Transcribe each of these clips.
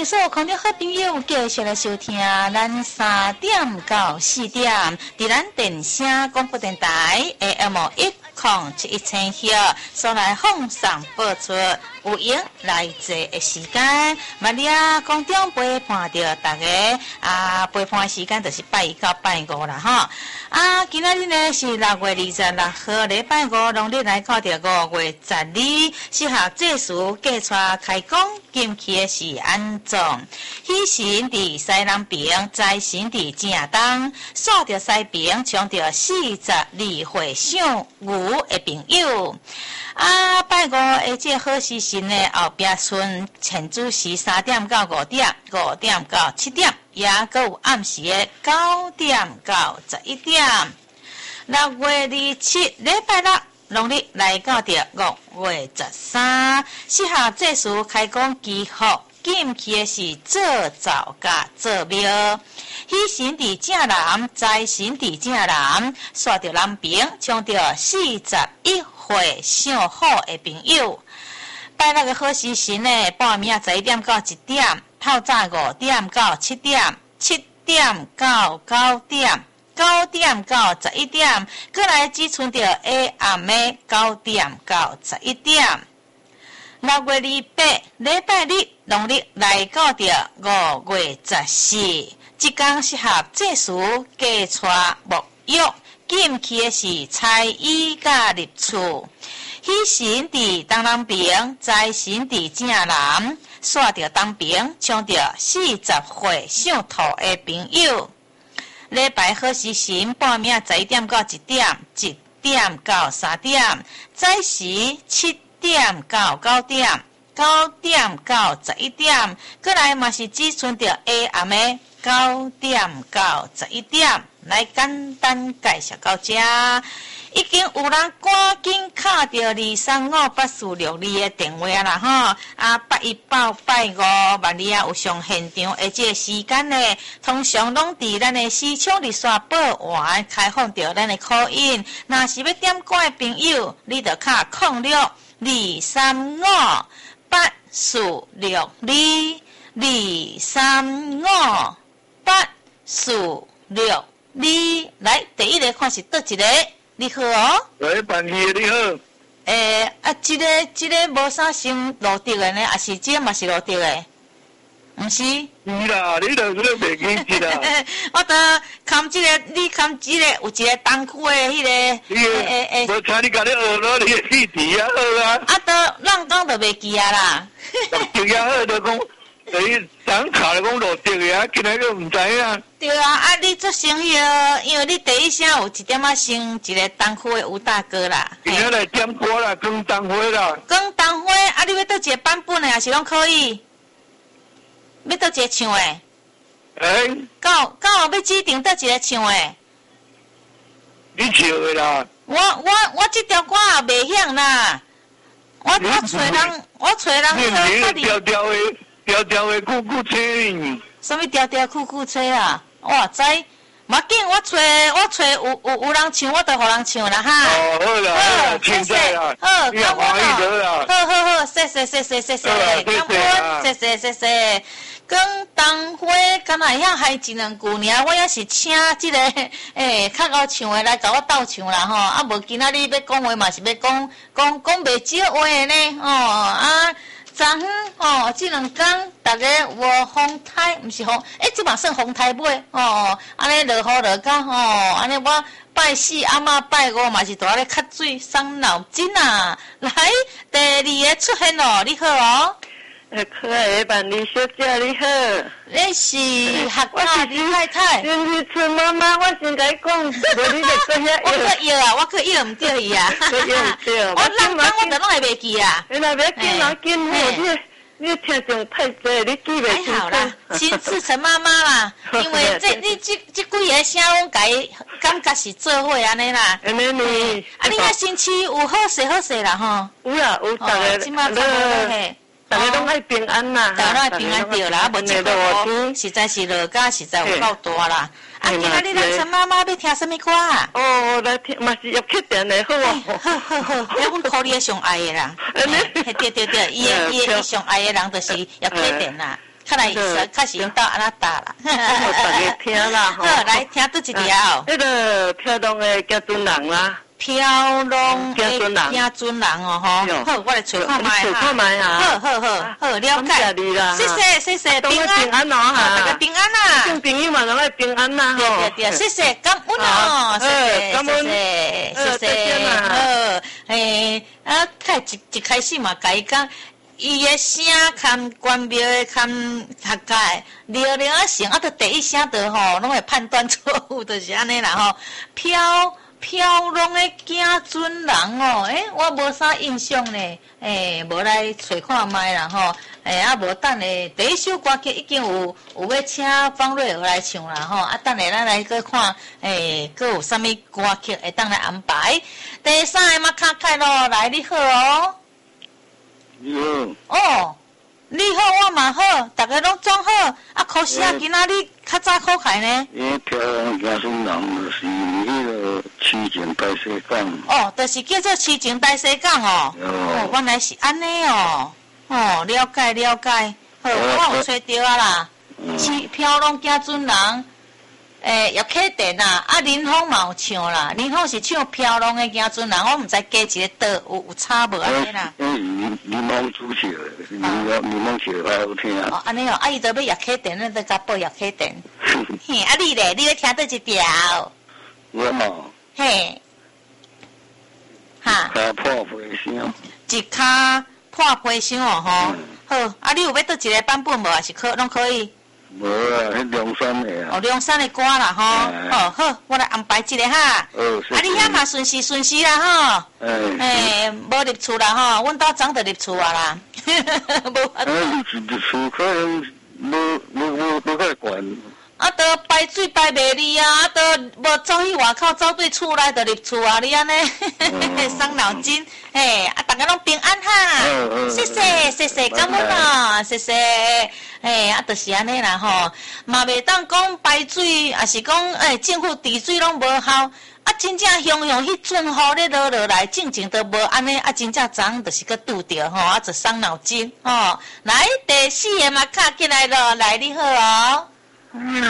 所有空中好朋友继续来收听咱3点到4点，伫咱电声广播电台 AM1071赫所来放送播出有闲来坐的时间。嘛，你空中陪伴着大家陪伴的时间就是拜一到拜五啦哈。今仔日呢是6月26号，礼拜五，农历来到着5月12，适合祭祀嫁娶开工，禁忌的是安葬。喜神伫西南边，财神伫正东，煞着西边，冲着42岁属牛的朋友。拜五的这好时辰呢，后壁剩前子时3点到5点，5点到7点，也搁有暗时的9点到11点。6月27礼拜六，农历来到着5月13，适合祭祀开工祈福。禁忌的是做灶甲做庙，喜神伫正南，财神伫正南，煞着南边，冲着41岁属虎的朋友。拜六的好时辰呢，半暝11点到1点，透早5点到7点，7点到9点，9点到11点，过来只剩着下暗的9点到11点。6月28礼拜日，农历来到着5月14，即天适合祭祀嫁娶沐浴，禁忌的是彩衣甲入厝。喜神伫东南边，财神伫正南，煞着东边，冲着40岁属兔的朋友。礼拜好时辰，半暝11点到1点，1点到3点，早时7点到9点，9点到11点，过来嘛是只剩着下暗的9点到11点。来简单介绍到这，已经有人赶紧敲到2358462的电话啦吼！81报85，万你有上现场，而且时间呢，通常拢伫咱的市场热线报员开放着咱的call in。若是要点歌的朋友，你着敲02-235-84622，235-84622。来，第一个看是倒一个，你好哦。 喂，办事你好。 这个无啥先录的呢，还是这个嘛是录的？唔是？ 是啦，你著说袂记起啦。 我得看这个，你看这个有一个东区的迄个。 无请你甲你学咯，你的字字啊好啊。 都人讲就袂记啊啦。 就也好，就讲。你当卡来讲落地个啊，今日个唔知啊。 对啊，你做生意哦，因为你第一声有一点仔升一个东区的吴大哥啦。 今日来点歌啦，讲东花啦。 讲东花，你要倒一个版本的，还是拢可以？要倒一个唱的？到要指定倒一个唱的？ 你唱的啦。 我这条歌也袂响啦。我找人你调调的。调调的酷酷车， 什么调调酷酷车啊？哇知，嘛紧我找有人唱，我就互人唱啦哈。 哦，好啦，好，谢谢啦， 好， 你也欢喜得啦。 好，谢谢，谢谢。讲东花，敢若会晓嗨一两句尔，我也是请这个较高唱的来甲我斗唱啦吼。无今仔日要讲话嘛是要讲袂少话的呢昨昏这两天大家有风台，毋是风，这嘛算风台尾安尼落雨落到安尼我拜4阿嬷拜5嘛是大咧咳水伤脑筋啊。来，第二个出现咯，你好哦。 可爱的万丽小姐你好， 你是客家李太太？ 真是春妈妈，我先甲你讲，无你就做遐我可摇唔对伊啊， 摇唔对， 我人讲我就拢会袂记啊。 你若要紧啊紧好，你听众太多，你记袂清楚。 还好啦，亲自陈妈妈啦，因为你这几个声我感觉是做伙安尼啦。 安尼呢？ 你遐星期有好势啦吼？ 有啦，有大个。 即马差不多嘿。 大家拢爱平安啦， 大家拢爱平安对啦，无这个实在是落甲实在有够大啦。今仔日咱陈妈妈要听什么歌啊？ 来听，嘛是要去电的好啊。 好，阮考你上爱的啦。对，伊上爱的人就是要去电啦。 看来较是引导安那打啦。 我大家听啦， 好，来听倒一条。 那个漂亮的家尊人啦。 飘龙的家尊人哦吼，好，我来找看卖哈。 看卖啊。 好，了解。谢谢，平安哦哈， 大家平安啦。 众朋友嘛，拢爱平安啦吼。 对，谢谢，感恩哦，谢谢。好，看一开始嘛，甲伊讲，伊的声看关庙的看合解，聊啊成，啊，着第一声着吼，拢会判断错误，就是安尼啦吼，飘龙的家尊人哦，我无啥印象呢，无来找看卖啦吼，无等下第一首歌曲已经有要请方瑞娥来唱啦吼，等下咱来去看，佫有啥物歌曲会当来安排。第三个嘛卡开咯，来你好哦。 你好。 哦，你好，我嘛好，大家拢总好。可惜今仔日较早考开呢。 漂亮家孙人就是迄个痴情大西港。 哦，就是叫做痴情大西港哦。哦，原来是安尼哦。哦，了解。好，我有找到啊啦。飘浪家尊人，叶启田啦，林峰嘛有唱啦。林峰是唱飘浪的家尊人，我毋知加一个刀有差无安尼啦。 林峰主唱的，林峰唱较好听。 哦，安尼哦，伊就要叶启田，咱就甲报叶启田。嘿，你咧，你要听倒一条？ 我吼。 嘿。哈。 脚破皮声。 一骹破皮声哦吼。好，你有要倒一个版本无？还是拢可以？ 无啊，迄梁山的啊。 哦，梁山的歌啦吼。哦，好，我来安排一个哈。你遐嘛顺时啦吼。无入厝啦吼，阮兜早就入厝啊啦。无法度。 入厝可能无太悬。 都排水排袂离啊，都无走去外口，走对厝内就入厝啊，你安尼伤脑筋。大家拢平安哈。谢谢，感恩啊，谢谢。就是安尼啦吼，嘛袂当讲排水，也是讲政府治水拢无效。真正雄迄阵雨咧落来，正都无安尼，真正昨昏就是个拄着吼，就伤脑筋吼。来，第四个嘛卡进来咯，来你好哦。你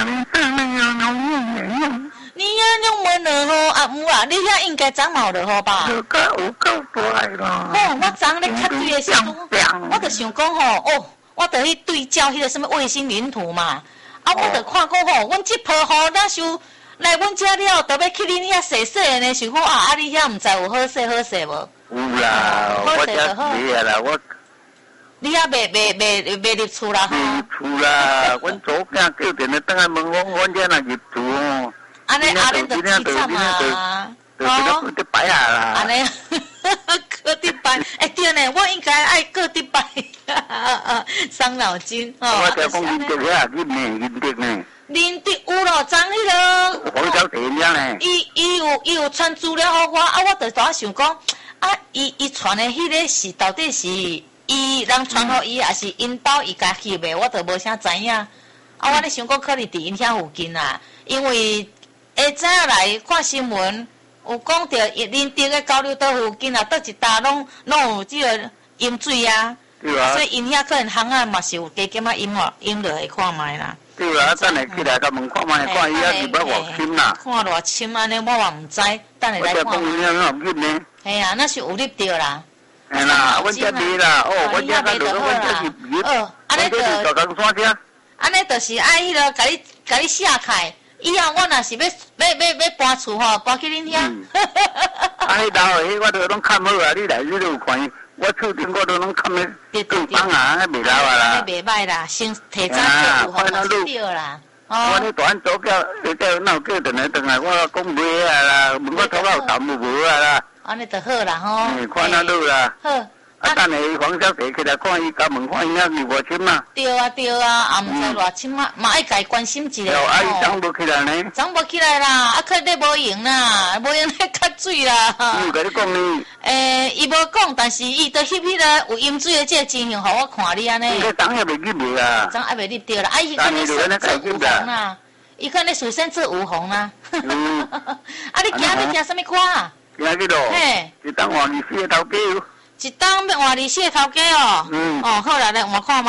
遐用门落雨有啊？你遐应该昨嘛有落雨吧？ 有够大咯。 我昨咧较水的时阵，我就想讲我就去对照迄个什么卫星云图嘛。我就看讲阮这波雨那想来阮遮了，就要去恁遐洗洗呢。想讲你遐毋知有好势无？ 有啦，我遮没啊啦，我。 你遐未入厝啦？ 入厝啦，阮祖囝叫电话等下问阮遮若入厝哦。 安尼就凄惨啊！ 哦，得摆下啦。 安尼，搁得摆，对呢，我应该爱搁得摆，伤脑筋哦。我听讲恁得遐恁得呢。 恁得有咯，昨迄个。 黄小姐遐呢？ 伊有传资料互我，我就在想讲，伊传的迄个是到底是？伊人传互伊，还是因兜伊家翕的，我都无啥知影。我咧想讲，可能伫因遐附近啦，因为下早来看新闻，有讲到恁伫个交流道附近啊，倒一搭拢有即个淹水啊。对啊。所以因遐可能巷仔嘛是有加减淹落去看卖啦。 对啊，等下起来甲问看卖，看伊遐是要偌深啦。 看偌深安尼，我嘛毋知，等下来看。 我讲伊遐哪有入呢？ 嘿啊，那是有入着啦。 啦，阮遮没啦，阮遮较落，阮遮是入，安尼就大江山遮。 安尼就是迄个，甲你写开，以后我若是要搬厝吼，搬去恁遐。 迄老的，我都拢看好啊，你来你都有看，我厝顶我都拢看咧，更棒啊，迄袂老啊啦。 迄袂歹啦，先提早做好嘛是对啦。 我咧大左叫，哪有叫等来，我讲袂啊啦，问我头脑淡无啊啦。 安尼就好啦吼。 看哪路啦。 好。 等下黄小姐起来看伊，甲问看伊遐是偌深啊。 对啊，也毋知偌深嘛爱家关心一下。 伊昨无起来呢？ 昨无起来啦，可能无用啦，无用咧较水啦。 有甲你讲呢？ 伊无讲，但是伊都翕迄个有淹水的这个情形，互我看你安尼。 昨还未入去啊？ 昨还未入着啦，伊可能是做有红啦，伊可能首先做有红啦。你今日听什么歌？ 今日咯，一当换24个头家。 一当要换24个头家哦。好啦，来换看卖。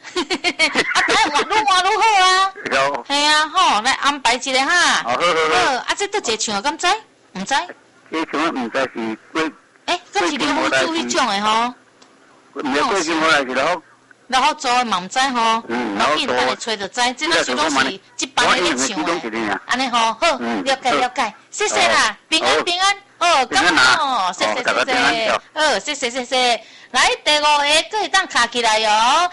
啊，愈换愈好啊。 有。 系啊，吼，来安排一个哈。 好好好。 啊，这倒一个唱，敢知？唔知？ 这唱唔知是过。 敢是刘福柱迄种的吼？ 唔是过金好来是咯。 然后做的嘛唔知吼，我见他来吹就知，这咱是拢是一般的咧唱的，安尼吼，好，了解了解，谢谢啦，平安平安，哦，感恩哦，谢谢谢谢，谢谢谢谢，来第5个，可以当卡起来哦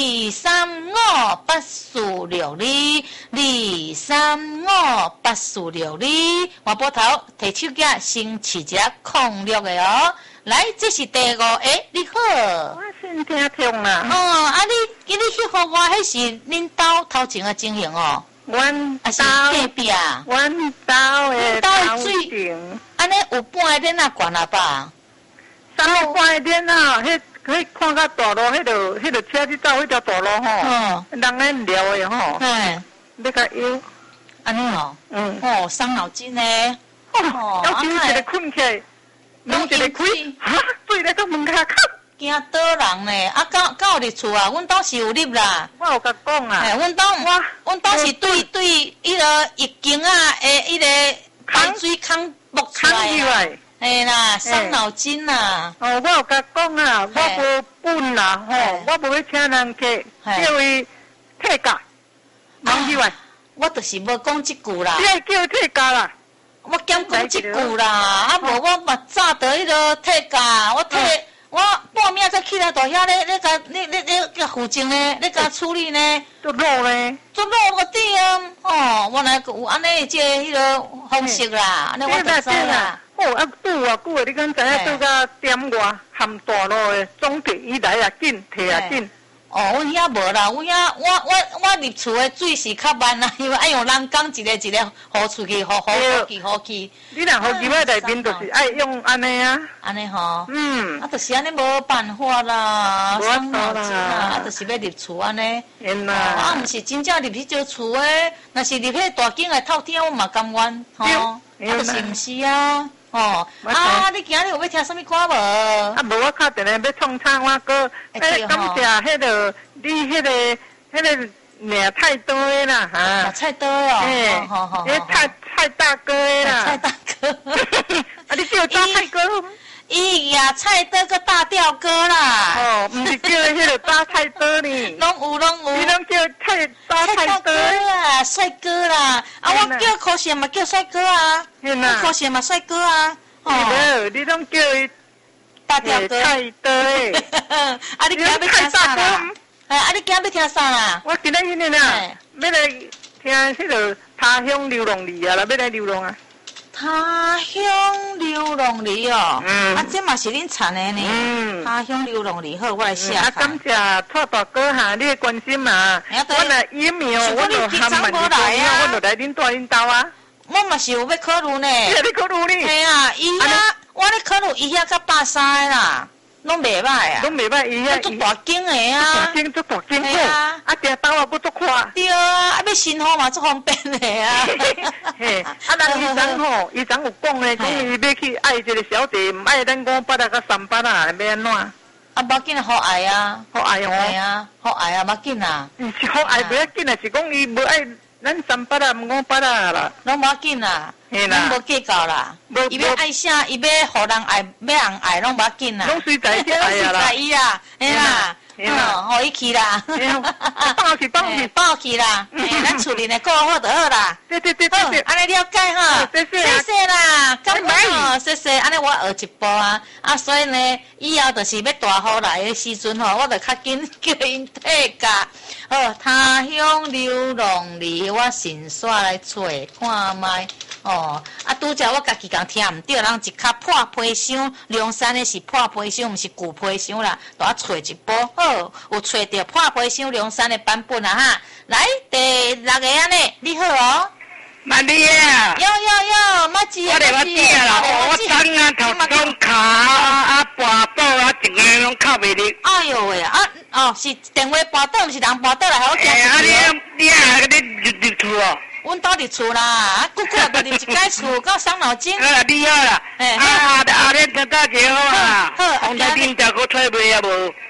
，23582358462，换波头提手机先试一下空录的哦。来，这是第5个，你好。 我先听听啦。 哦，你迄号我迄是恁兜头前的情形哦。 阮啊是隔壁啊。 阮兜的头前。 安尼有半个点仔悬啊吧？ 啥物半个点啊？迄看到大路，迄个车去走迄条大路吼。人咧聊的吼。要甲摇。 安尼哦。哦，伤脑筋呢。 要是一个困起来。门一个开，哈，水咧到门下卡， 惊倒人呢？啊，敢有入厝啊？阮兜是有入啦。 我有甲讲啊。 阮兜是对迄个浴巾啊，迄个排水坑木出来。嘿啦，伤脑筋啦。 我有甲讲啊，我无本啦，吼，我无要请人客，叫伊退价，忙去来。 我就是无讲即句啦。 你爱叫退价啦。 我减讲即句啦，啊无我嘛早得迄个退价，我半暝才起来到遐咧，你甲负责呢，你甲处理呢， 做路呢， 做路个对啊，哦，我来有安尼即迄个方式啦，安尼我就知啦。 哦，啊拄偌久你敢知影拄到点外含大路的总地伊来也紧，摕也紧。 哦，阮遐无啦，阮遐我入厝的水是较慢啦，因为爱用人工一个好出去，好去。 你若好去内面就是爱用安尼啊。 安尼吼。啊，就是安尼无办法啦，伤脑筋啦，啊，就是要入厝安尼。啊，毋是真正入去做厝的，若是入去大间的透天，我嘛甘愿吼。啊，就是毋是啊。哦，你今日有要听什么歌无？ 啊，无我敲电话要创唱我歌，感谢迄个你迄个名太多的啦哈。 菜多哦，好。 蔡大哥的啦。 蔡大哥。 啊，你叫大蔡哥？ 伊呀，蔡哥个大吊哥啦。 哦，毋是叫迄个大蔡哥呢。 拢有。 你拢叫大蔡哥啦，帅哥啦。啊，我叫柯贤嘛叫帅哥啊。柯贤嘛帅哥啊。 哦，你拢叫伊大吊哥。 蔡哥诶。 啊，你今日要听啥啦？啊，你今日要听啥啦？ 我今日迄个啦，要来听迄个他乡流浪里啊，要来流浪啊。 他乡流浪里哦，啊，这嘛是恁产的呢。他乡流浪里好，我来写。 啊，感谢蔡大哥哈，你的关心嘛。我若email，我就含慢你讲啊，我就来恁带恁兜啊。 我嘛是有要考虑呢。 你考虑呢？ 系啊，伊遐我咧考虑伊遐较130的啦，拢袂歹啊。 拢袂歹，伊遐足大间的啊。 足大间好。啊，订兜啊，不足快。 对啊，啊要新货嘛，足方便的啊。 嘿，啊，咱伊昨吼，伊昨有讲咧，讲伊要去爱一个小姐，唔爱咱5八啊，甲3八啊，要安怎？啊， 无要紧啊，好爱啊， 好爱哦。 系啊，好爱啊，无要紧啊。 是好爱，不要紧啊，是讲伊无爱咱3八啊，5八啊啦。 拢无要紧啊，咱无计较啦。伊要爱啥，伊要互人爱，要人爱，拢无要紧啊。 拢随在伊爱啊啦。 在伊啦，嘿啦。互伊去啦，抱去啦，咱厝里的顾好就好啦。 对， 安尼了解哈，谢谢啦，感恩，谢谢，安尼我学一步啊，所以呢，以后就是要大雨来的时阵吼，我就较紧叫因退价。他乡流浪里，我先煞来找看卖。拄则我家己讲听唔对，人一脚破皮箱，梁山的是破皮箱，毋是旧皮箱啦，都要找一部好，有找到破皮箱梁山的版本啦哈。来第6个安尼，你好哦。 曼丽啊！ 有，马子。 我啦，我等啊头中卡啊跋倒啊，一个拢靠袂入。 哎呦喂是电话跋倒，毋是人跋倒来，我惊死你入厝哦？ 阮兜伫厝啦，久久也无入一间厝，够伤脑筋。 你好啦，你等下一好啊。红台顶条佫吹袂啊无？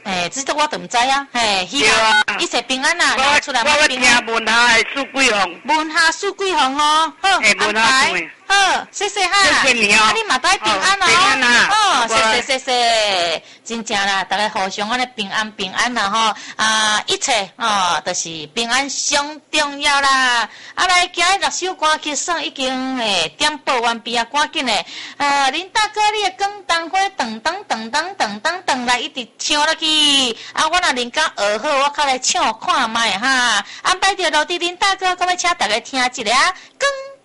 这个我都唔知啊，希望一切平安啊，拿出来买平安。 我听文下数几项， 文下数几项哦，好，安排，好，谢谢哈， 谢谢你哦， 你嘛都爱平安哦， 平安啊， 谢谢，真正啦，大家互相安尼平安啦吼，一切就是平安上重要啦。来，今日6首歌曲送已经点播完毕啊，赶紧诶，林大哥，你的光灯花噔来一直唱落去，我若人家学好，我较来唱看卖哈，安排着老弟林大哥，我要请大家听一个光。